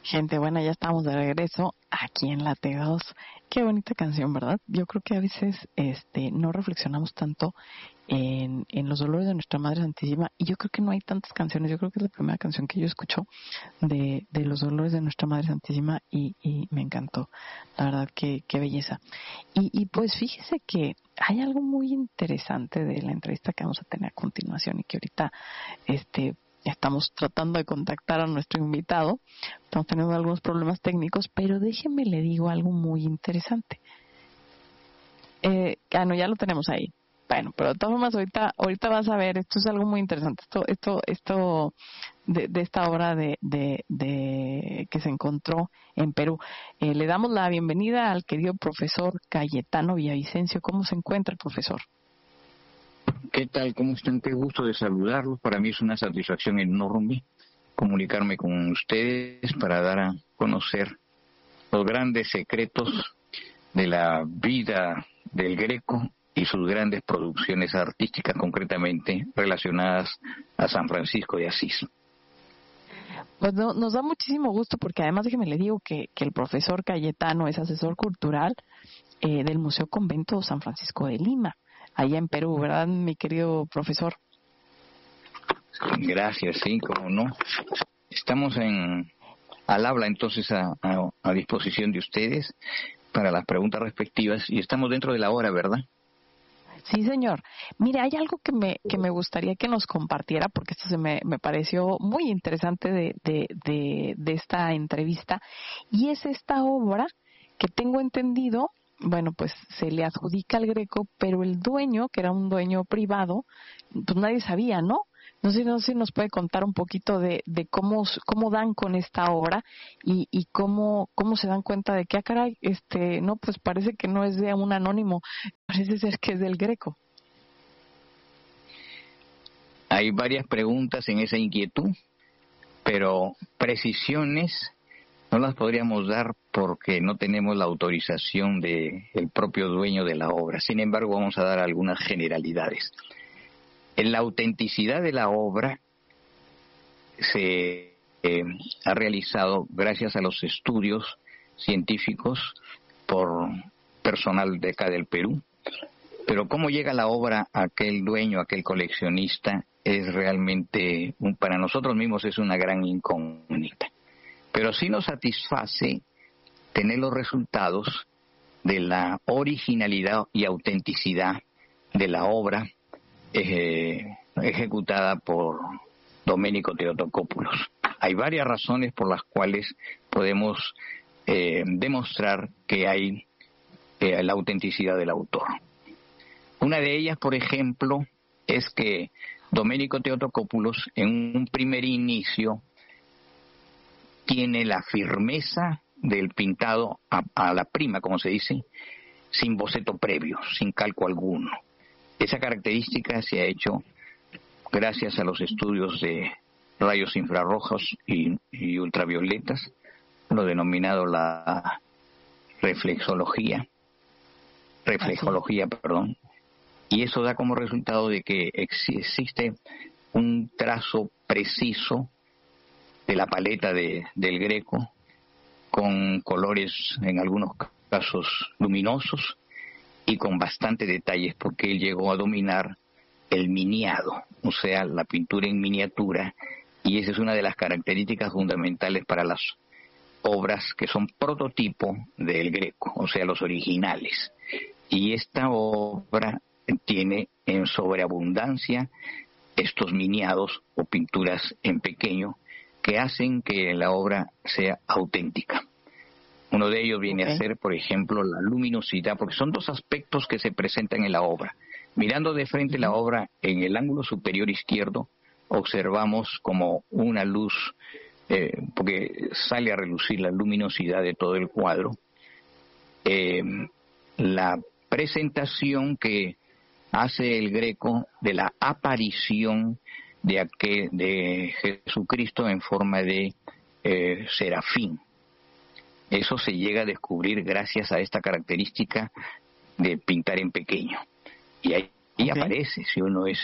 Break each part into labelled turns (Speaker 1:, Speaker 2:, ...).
Speaker 1: Gente buena, ya estamos de regreso aquí en la T2. Qué bonita canción, ¿verdad? Yo creo que a veces no reflexionamos tanto en los dolores de nuestra Madre Santísima, y yo creo que no hay tantas canciones. Yo creo que es la primera canción que yo escucho de los dolores de nuestra Madre Santísima, y me encantó. La verdad, qué belleza. Y pues fíjese que hay algo muy interesante de la entrevista que vamos a tener a continuación, y que ahorita estamos tratando de contactar a nuestro invitado. Estamos teniendo algunos problemas técnicos, pero déjeme le digo algo muy interesante. No, ya lo tenemos ahí. Bueno, pero de todas formas ahorita vas a ver, esto es algo muy interesante. Esto de esta obra de que se encontró en Perú. Le damos la bienvenida al querido profesor Cayetano Villavicencio. ¿Cómo se encuentra el profesor?
Speaker 2: ¿Qué tal? ¿Cómo están? Qué gusto de saludarlos. Para mí es una satisfacción enorme comunicarme con ustedes para dar a conocer los grandes secretos de la vida del Greco y sus grandes producciones artísticas, concretamente relacionadas a San Francisco de Asís.
Speaker 1: Pues nos da muchísimo gusto, porque además déjeme le digo que el profesor Cayetano es asesor cultural del Museo Convento San Francisco de Lima, allá en Perú, ¿verdad, mi querido profesor?
Speaker 2: Gracias, sí, cómo no. Estamos al habla entonces a disposición de ustedes para las preguntas respectivas, y estamos dentro de la hora, ¿verdad?
Speaker 1: Sí, señor. Mire, hay algo que me gustaría que nos compartiera, porque esto me pareció muy interesante de esta entrevista, y es esta obra que tengo entendido, bueno, pues se le adjudica al Greco, pero el dueño, que era un dueño privado, pues nadie sabía, ¿no? No sé si nos puede contar un poquito de cómo dan con esta obra, y cómo se dan cuenta de que, caray, no, pues parece que no es de un anónimo, parece ser que es del Greco.
Speaker 2: Hay varias preguntas en esa inquietud, pero precisiones no las podríamos dar porque no tenemos la autorización del propio dueño de la obra. Sin embargo, vamos a dar algunas generalidades. En la autenticidad de la obra se ha realizado gracias a los estudios científicos por personal de acá del Perú, pero cómo llega la obra a aquel dueño, a aquel coleccionista, es realmente, para nosotros mismos es una gran incógnita. Pero sí nos satisface tener los resultados de la originalidad y autenticidad de la obra ejecutada por Domenico Theotokopoulos. Hay varias razones por las cuales podemos demostrar que hay la autenticidad del autor. Una de ellas, por ejemplo, es que Domenico Theotokopoulos en un primer inicio tiene la firmeza del pintado a la prima, como se dice, sin boceto previo, sin calco alguno. Esa característica se ha hecho gracias a los estudios de rayos infrarrojos y ultravioletas, lo denominado la reflejología, y eso da como resultado de que existe un trazo preciso de la paleta del Greco, con colores en algunos casos luminosos y con bastante detalles, porque él llegó a dominar el miniado, o sea, la pintura en miniatura, y esa es una de las características fundamentales para las obras que son prototipo del Greco, o sea, los originales. Y esta obra tiene en sobreabundancia estos miniados o pinturas en pequeño que hacen que la obra sea auténtica. Uno de ellos viene a ser, por ejemplo, la luminosidad, porque son dos aspectos que se presentan en la obra. Mirando de frente la obra, en el ángulo superior izquierdo, observamos como una luz, porque sale a relucir la luminosidad de todo el cuadro. La presentación que hace el Greco de la aparición de Jesucristo en forma de serafín. Eso se llega a descubrir gracias a esta característica de pintar en pequeño. Y ahí aparece, si uno es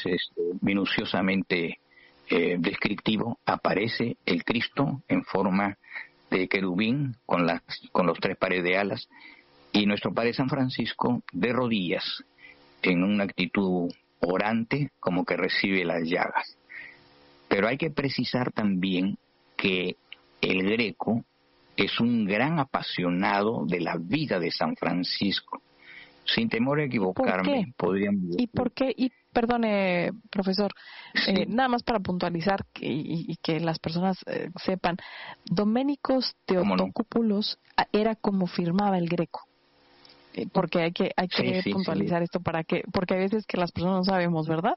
Speaker 2: minuciosamente descriptivo, aparece el Cristo en forma de querubín con los 3 pares de alas, y nuestro Padre San Francisco de rodillas, en una actitud orante, como que recibe las llagas. Pero hay que precisar también que el Greco es un gran apasionado de la vida de San Francisco. Sin temor a equivocarme, podrían...
Speaker 1: ¿Y por qué? Y perdone, profesor,
Speaker 2: Sí.
Speaker 1: nada más para puntualizar y que las personas sepan, Doménicos Theotokopoulos era como firmaba el Greco. Porque hay que
Speaker 2: Sí,
Speaker 1: puntualizar esto porque a veces que las personas no sabemos, ¿verdad?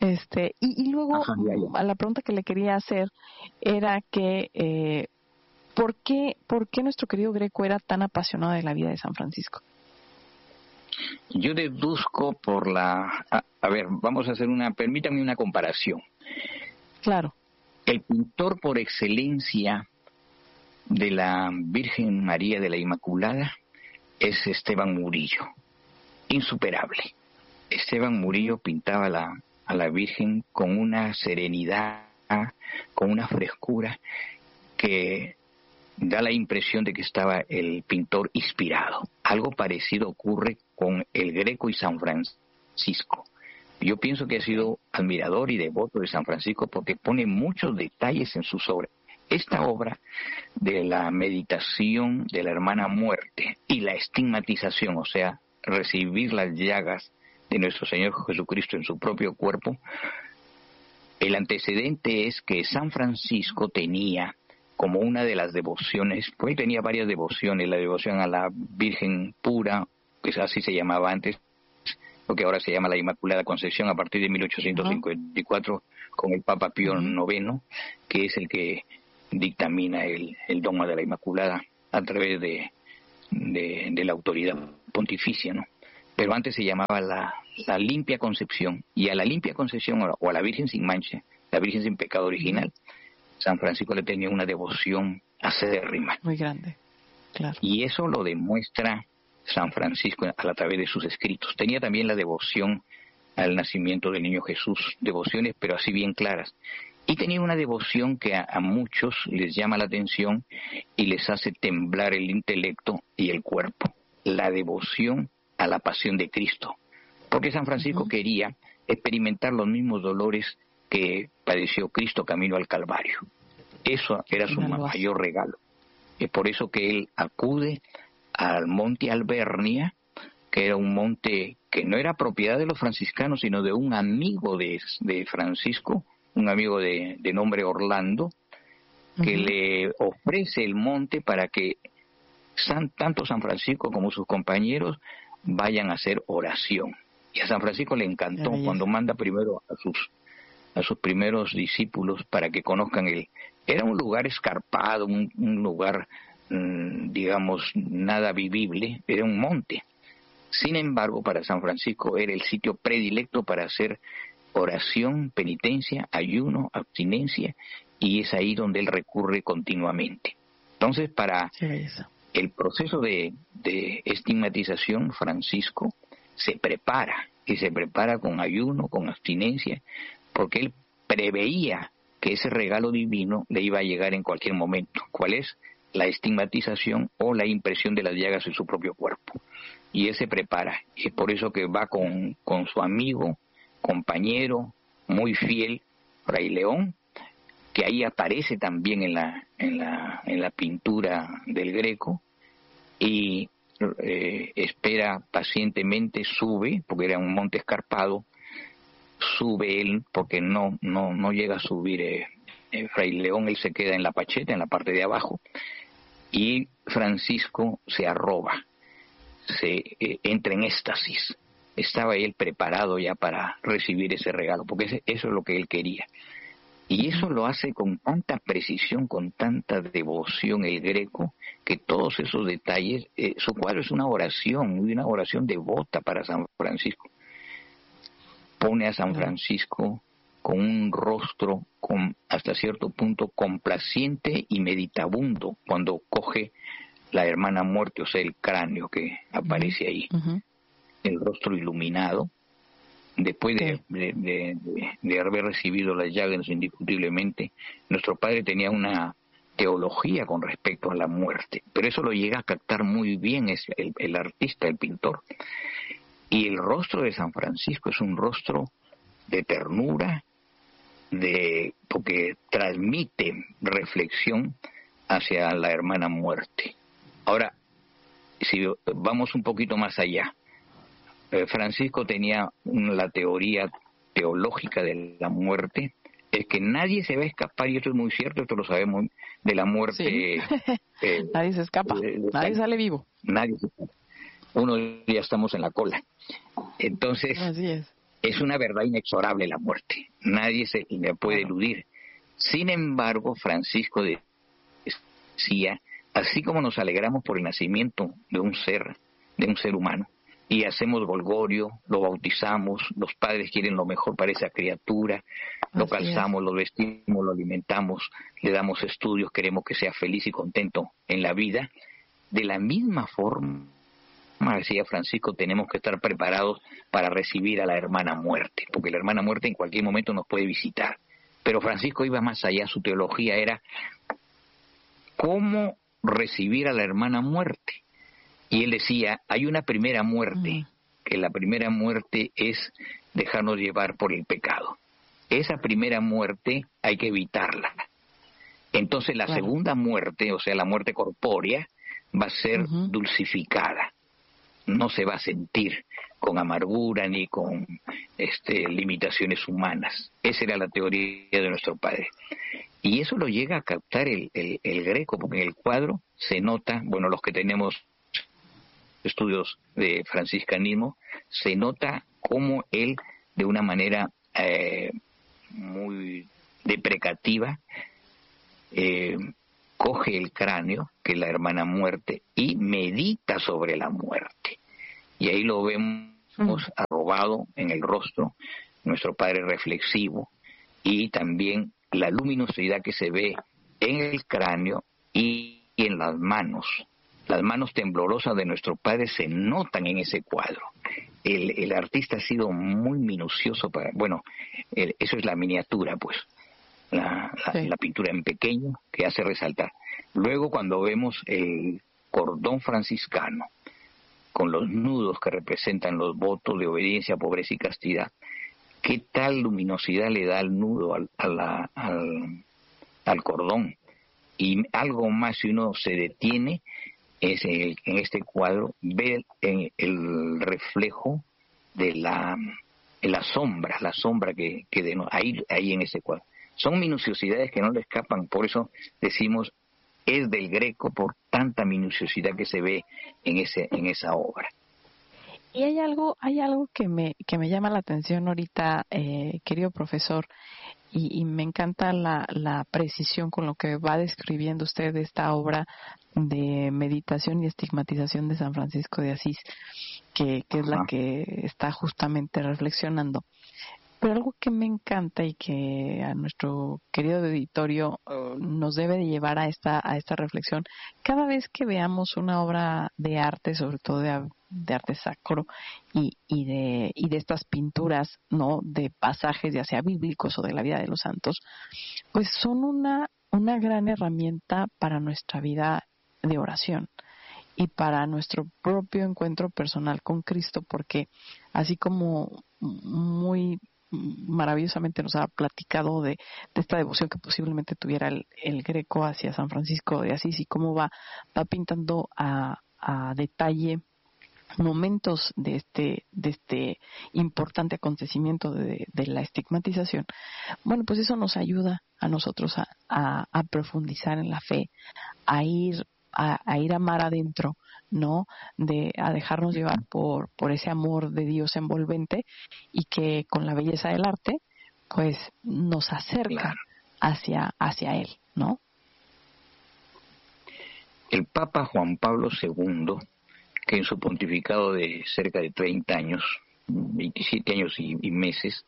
Speaker 1: Y luego
Speaker 2: Ajá, ya.
Speaker 1: a la pregunta que le quería hacer era que ¿por qué nuestro querido Greco era tan apasionado de la vida de San Francisco?
Speaker 2: Yo deduzco por a ver, vamos a hacer permítame una comparación.
Speaker 1: Claro.
Speaker 2: El pintor por excelencia de la Virgen María de la Inmaculada es Esteban Murillo, insuperable. Esteban Murillo pintaba a la Virgen con una serenidad, con una frescura que da la impresión de que estaba el pintor inspirado. Algo parecido ocurre con el Greco y San Francisco. Yo pienso que ha sido admirador y devoto de San Francisco porque pone muchos detalles en sus obras. Esta obra de la meditación de la hermana muerte y la estigmatización, o sea, recibir las llagas de nuestro Señor Jesucristo en su propio cuerpo, el antecedente es que San Francisco tenía como una de las devociones, pues tenía varias devociones, la devoción a la Virgen Pura, que así se llamaba antes, lo que ahora se llama la Inmaculada Concepción a partir de 1854 con el Papa Pío IX, que es el que dictamina el dogma de la Inmaculada a través de la autoridad pontificia, ¿no? Pero antes se llamaba la Limpia Concepción, y a la Limpia Concepción o a la Virgen sin mancha, la Virgen sin pecado original, San Francisco le tenía una devoción acérrima.
Speaker 1: Muy grande, claro.
Speaker 2: Y eso lo demuestra San Francisco a través de sus escritos. Tenía también la devoción al nacimiento del niño Jesús, devociones pero así bien claras. Y tenía una devoción que a muchos les llama la atención y les hace temblar el intelecto y el cuerpo. La devoción a la pasión de Cristo. Porque San Francisco quería experimentar los mismos dolores que padeció Cristo camino al Calvario. Eso era su mayor regalo. Es por eso que él acude al monte Albernia, que era un monte que no era propiedad de los franciscanos, sino de un amigo de Francisco, un amigo de nombre Orlando, que le ofrece el monte para que tanto San Francisco como sus compañeros vayan a hacer oración. Y a San Francisco le encantó cuando manda primero a sus primeros discípulos para que conozcan era un lugar escarpado, un lugar, digamos, nada vivible, era un monte. Sin embargo, para San Francisco era el sitio predilecto para hacer oración, penitencia, ayuno, abstinencia, y es ahí donde él recurre continuamente. Entonces, para el proceso de estigmatización, Francisco se prepara, y se prepara con ayuno, con abstinencia, porque él preveía que ese regalo divino le iba a llegar en cualquier momento. ¿Cuál es? La estigmatización o la impresión de las llagas en su propio cuerpo. Y él se prepara. Y es por eso que va con su amigo, compañero, muy fiel, Fray León, que ahí aparece también en la pintura del Greco, y espera pacientemente, sube, porque era un monte escarpado, sube él, porque no llega a subir Fray León, él se queda en la pacheta, en la parte de abajo, y Francisco se arroba, entra en éxtasis. Estaba él preparado ya para recibir ese regalo, porque eso es lo que él quería. Y eso lo hace con tanta precisión, con tanta devoción el Greco, que todos esos detalles, su cuadro es una oración devota para San Francisco. Pone a San Francisco con un rostro hasta cierto punto complaciente y meditabundo cuando coge la hermana muerte, o sea, el cráneo que aparece ahí, el rostro iluminado, después de haber recibido las llagas indiscutiblemente. Nuestro padre tenía una teología con respecto a la muerte, pero eso lo llega a captar muy bien el artista, el pintor. Y el rostro de San Francisco es un rostro de ternura, porque transmite reflexión hacia la hermana muerte. Ahora, si vamos un poquito más allá, Francisco tenía la teoría teológica de la muerte, es que nadie se va a escapar, y esto es muy cierto, esto lo sabemos, de la muerte.
Speaker 1: Sí. Nadie se escapa, nadie sale vivo.
Speaker 2: Nadie se escapa. Uno ya estamos en la cola. Entonces,
Speaker 1: así
Speaker 2: es una verdad inexorable la muerte. Nadie se le puede eludir. Sin embargo, Francisco decía, así como nos alegramos por el nacimiento de un ser humano, y hacemos golgorio, lo bautizamos, los padres quieren lo mejor para esa criatura, lo calzamos, lo vestimos, lo alimentamos, le damos estudios, queremos que sea feliz y contento en la vida. De la misma forma, decía Francisco, tenemos que estar preparados para recibir a la hermana muerte, porque la hermana muerte en cualquier momento nos puede visitar. Pero Francisco iba más allá, su teología era cómo recibir a la hermana muerte. Y él decía, hay una primera muerte, que la primera muerte es dejarnos llevar por el pecado. Esa primera muerte hay que evitarla. Entonces la segunda muerte, o sea, la muerte corpórea, va a ser dulcificada. No se va a sentir con amargura ni con limitaciones humanas. Esa era la teoría de nuestro padre. Y eso lo llega a captar el Greco, porque en el cuadro se nota, bueno, los que tenemos estudios de franciscanismo, se nota cómo él, de una manera muy deprecativa, coge el cráneo, que es la hermana muerte, y medita sobre la muerte. Y ahí lo vemos arrobado en el rostro, nuestro padre reflexivo, y también la luminosidad que se ve en el cráneo y en las manos. Las manos temblorosas de nuestro padre se notan en ese cuadro. El artista ha sido muy minucioso eso es la miniatura, pues, la pintura en pequeño que hace resaltar. Luego, cuando vemos el cordón franciscano, con los nudos que representan los votos de obediencia, pobreza y castidad, ¿qué tal luminosidad le da al nudo, al cordón? Y algo más, si uno se detiene, en este cuadro ve el reflejo de la sombra que ahí en ese cuadro. Son minuciosidades que no le escapan, por eso decimos es del Greco, por tanta minuciosidad que se ve en esa obra.
Speaker 1: Y hay algo que me llama la atención ahorita, querido profesor, y me encanta la precisión con lo que va describiendo usted esta obra de meditación y estigmatización de San Francisco de Asís, que es la que está justamente reflexionando. Pero algo que me encanta y que a nuestro querido auditorio nos debe de llevar a esta reflexión, cada vez que veamos una obra de arte, sobre todo de arte sacro y de estas pinturas, no, de pasajes ya sea bíblicos o de la vida de los santos, pues son una gran herramienta para nuestra vida de oración y para nuestro propio encuentro personal con Cristo, porque así como muy maravillosamente nos ha platicado de esta devoción que posiblemente tuviera el Greco hacia San Francisco de Asís y cómo va pintando a detalle momentos de este importante acontecimiento de la estigmatización. Bueno, pues eso nos ayuda a nosotros a profundizar en la fe, a ir a mar adentro, ¿no? A dejarnos llevar por ese amor de Dios envolvente y que con la belleza del arte, pues nos acerca hacia él, ¿no?
Speaker 2: El Papa Juan Pablo II, que en su pontificado de cerca de 30 años, 27 años y meses,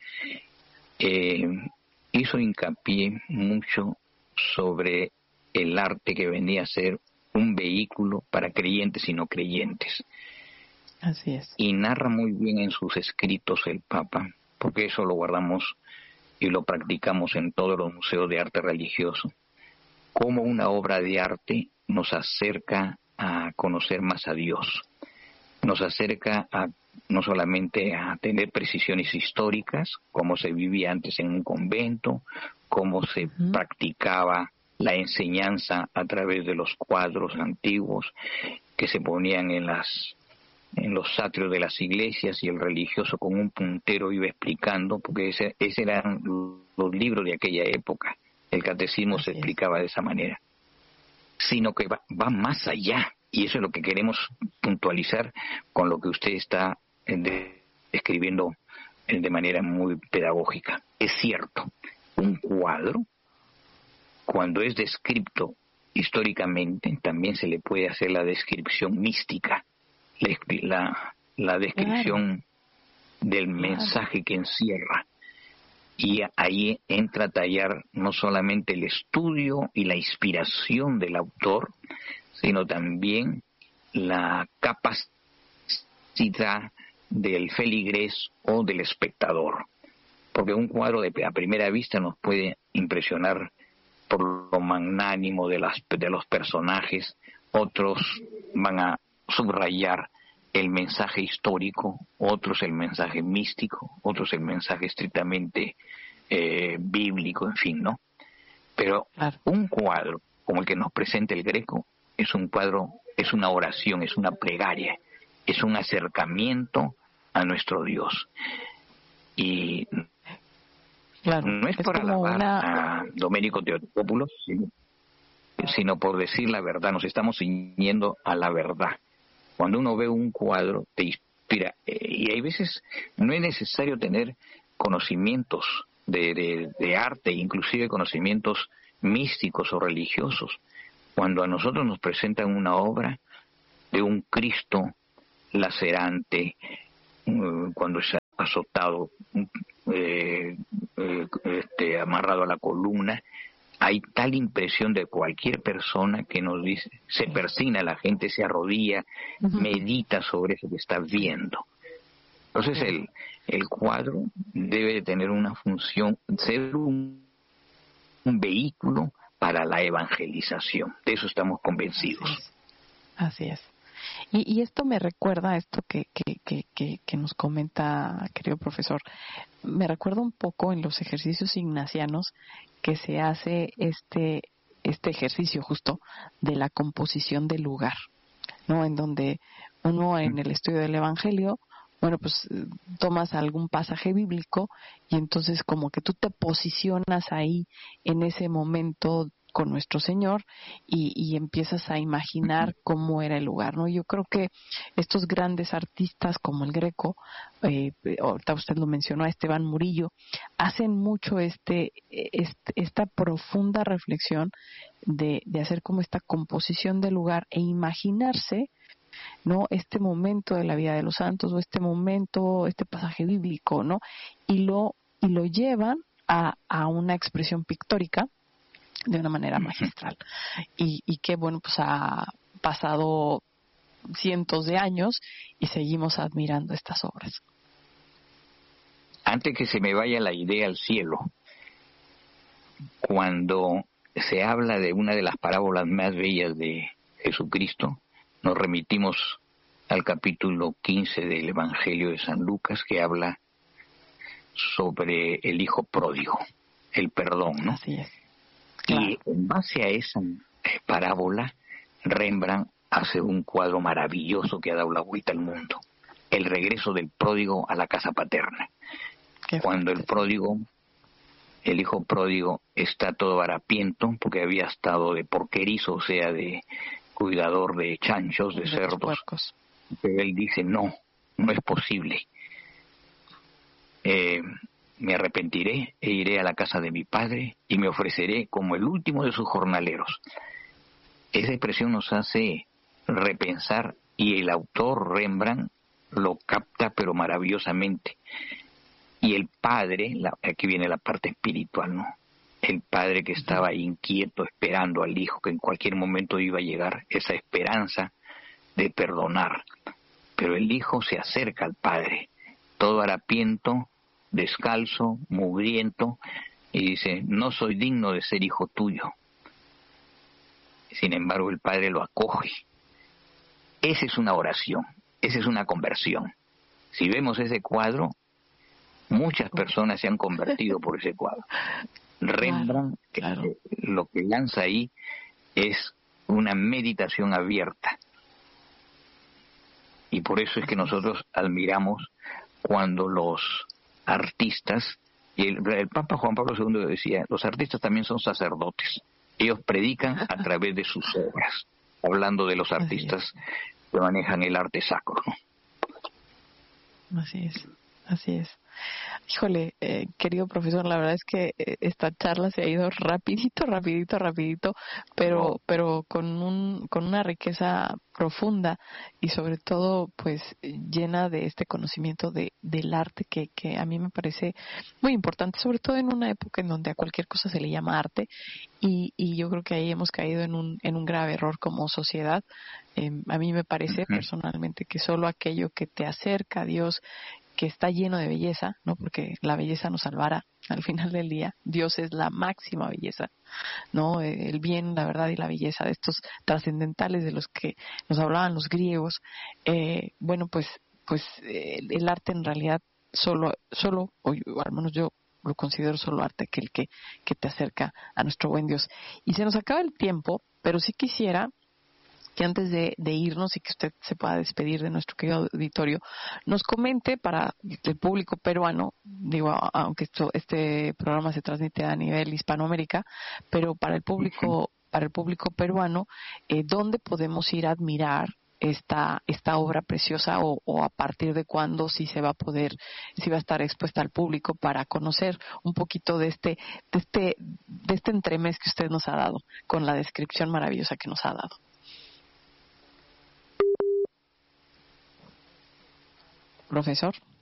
Speaker 2: hizo hincapié mucho sobre el arte que venía a ser un vehículo para creyentes y no creyentes.
Speaker 1: Así es.
Speaker 2: Y narra muy bien en sus escritos el Papa, porque eso lo guardamos y lo practicamos en todos los museos de arte religioso, cómo una obra de arte nos acerca a conocer más a Dios, nos acerca a no solamente a tener precisiones históricas, cómo se vivía antes en un convento, cómo se practicaba la enseñanza a través de los cuadros antiguos que se ponían en los atrios de las iglesias, y el religioso con un puntero iba explicando, porque ese eran los libros de aquella época. El catecismo se explicaba de esa manera, sino que va más allá, y eso es lo que queremos puntualizar con lo que usted está escribiendo de manera muy pedagógica. Es cierto, un cuadro, cuando es descrito históricamente, también se le puede hacer la descripción mística, la descripción del mensaje que encierra. Y ahí entra a tallar no solamente el estudio y la inspiración del autor, sino también la capacidad del feligrés o del espectador. Porque un cuadro a primera vista nos puede impresionar por lo magnánimo de los personajes, otros van a subrayar el mensaje histórico, otros el mensaje místico, otros el mensaje estrictamente bíblico, en fin, ¿no? Pero un cuadro como el que nos presenta el Greco es un cuadro, es una oración, es una plegaria, es un acercamiento a nuestro Dios. Y no es por alabar a Domenico Teotopoulos, sino por decir la verdad. Nos estamos ciñendo a la verdad. Cuando uno ve un cuadro, te inspira. Y hay veces no es necesario tener conocimientos de arte, inclusive conocimientos místicos o religiosos. Cuando a nosotros nos presentan una obra de un Cristo lacerante, cuando es azotado, amarrado a la columna, hay tal impresión de cualquier persona que nos dice, se persina, la gente se arrodilla, medita sobre eso que está viendo. Entonces el cuadro debe de tener una función, ser un vehículo para la evangelización. De eso estamos convencidos.
Speaker 1: Así es. Y esto me recuerda a esto que nos comenta, querido profesor. Me recuerda un poco en los ejercicios ignacianos que se hace este ejercicio justo de la composición del lugar, ¿no? En donde uno en el estudio del Evangelio, bueno, pues tomas algún pasaje bíblico y entonces como que tú te posicionas ahí en ese momento con nuestro Señor y empiezas a imaginar cómo era el lugar, ¿no? Yo creo que estos grandes artistas como el Greco, ahorita usted lo mencionó, a Esteban Murillo, hacen mucho esta profunda reflexión de hacer como esta composición del lugar e imaginarse, ¿no? Este momento de la vida de los santos o este momento, este pasaje bíblico, ¿no? Y lo llevan a una expresión pictórica de una manera magistral. Y que, bueno, pues ha pasado cientos de años y seguimos admirando estas obras.
Speaker 2: Antes que se me vaya la idea al cielo, cuando se habla de una de las parábolas más bellas de Jesucristo, nos remitimos al capítulo 15 del Evangelio de San Lucas, que habla sobre el hijo pródigo, el perdón, ¿no?
Speaker 1: Así es. Claro.
Speaker 2: Y en base a esa parábola, Rembrandt hace un cuadro maravilloso que ha dado la vuelta al mundo: el regreso del pródigo a la casa paterna. Cuando el hijo pródigo está todo harapiento porque había estado de porquerizo, o sea, de cuidador de chanchos, de cerdos. Pero él dice, no es posible. Me arrepentiré e iré a la casa de mi padre y me ofreceré como el último de sus jornaleros. Esa expresión nos hace repensar, y el autor Rembrandt lo capta pero maravillosamente. Y el padre, aquí viene la parte espiritual, ¿no? El padre que estaba inquieto esperando al hijo, que en cualquier momento iba a llegar esa esperanza de perdonar. Pero el hijo se acerca al padre, todo harapiento, descalzo, mugriento, y dice, no soy digno de ser hijo tuyo. sin embargo el Padre lo acoge. Esa es una oración, esa es una conversión. Si vemos ese cuadro, muchas personas se han convertido por ese cuadro. Rembrandt,
Speaker 1: claro.
Speaker 2: Lo que lanza ahí es una meditación abierta. Y por eso es que nosotros admiramos cuando los artistas, y el Papa Juan Pablo II decía, los artistas también son sacerdotes. Ellos predican a través de sus obras, hablando de los artistas que manejan el arte sacro, ¿no?
Speaker 1: Así es. Híjole, querido profesor, la verdad es que esta charla se ha ido rapidito, pero con una riqueza profunda y sobre todo pues llena de este conocimiento del arte que a mí me parece muy importante, sobre todo en una época en donde a cualquier cosa se le llama arte y yo creo que ahí hemos caído en un grave error como sociedad. A mí me parece personalmente que solo aquello que te acerca a Dios, que está lleno de belleza, ¿no? Porque la belleza nos salvará al final del día. Dios es la máxima belleza, ¿no? El bien, la verdad y la belleza de estos trascendentales de los que nos hablaban los griegos. Bueno, pues el arte en realidad solo o al menos yo lo considero solo arte, aquel que te acerca a nuestro buen Dios. Y se nos acaba el tiempo, pero sí quisiera que antes de irnos y que usted se pueda despedir de nuestro querido auditorio, nos comente para el público peruano, digo, aunque este programa se transmite a nivel Hispanoamérica, pero para el público peruano, ¿dónde podemos ir a admirar esta obra preciosa o a partir de cuándo si va a estar expuesta al público para conocer un poquito de este entremés que usted nos ha dado con la descripción maravillosa que nos ha dado? Profesor.